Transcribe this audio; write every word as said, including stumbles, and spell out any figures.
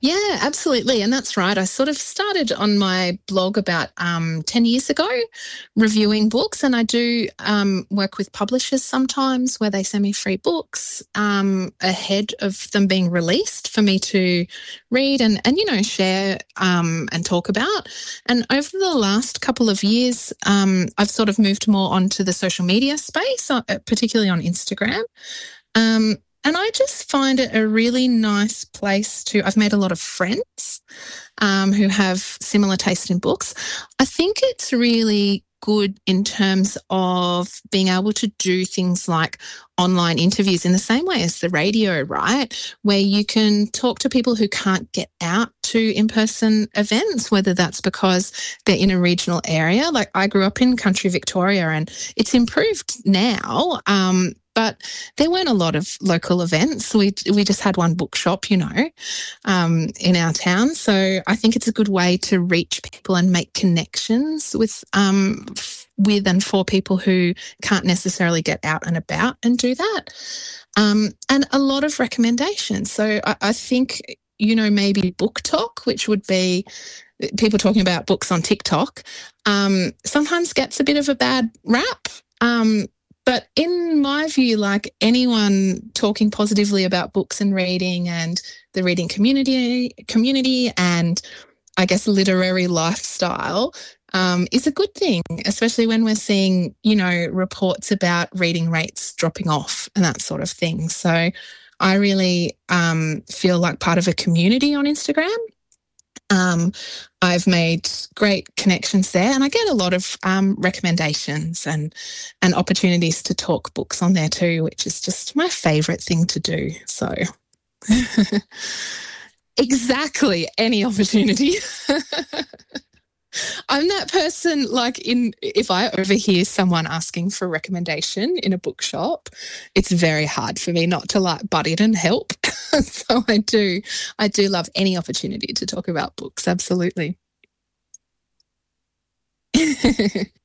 Yeah, absolutely. And that's right. I sort of started on my blog about um, ten years ago reviewing books, and I do um, work with publishers sometimes where they send me free books um, ahead of them being released for me to read and, and you know, share um, and talk about. And over the last couple of years, um, I've sort of moved more onto the social media space, uh, particularly on Instagram. Um, and I just find it a really nice place to, I've made a lot of friends um, who have similar taste in books. I think it's really good in terms of being able to do things like online interviews in the same way as the radio, right? Where you can talk to people who can't get out to in-person events, whether that's because they're in a regional area. Like I grew up in country Victoria and it's improved now, um, but there weren't a lot of local events. We we just had one bookshop, you know, um, in our town. So I think it's a good way to reach people and make connections with um, with and for people who can't necessarily get out and about and do that. Um, and a lot of recommendations. So I, I think, you know, maybe Book Talk, which would be people talking about books on TikTok, um, sometimes gets a bit of a bad rap. Um, But in my view, like anyone talking positively about books and reading and the reading community, community and I guess literary lifestyle um, is a good thing, especially when we're seeing, you know, reports about reading rates dropping off and that sort of thing. So I really um, feel like part of a community on Instagram. Um, I've made great connections there and I get a lot of um, recommendations and and opportunities to talk books on there too, which is just my favourite thing to do. So exactly, any opportunity. I'm that person, like in if I overhear someone asking for a recommendation in a bookshop, it's very hard for me not to like butt in and help. So I do, I do love any opportunity to talk about books. Absolutely.